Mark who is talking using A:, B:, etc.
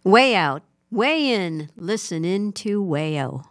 A: Way out, way in, listen in to Wayo.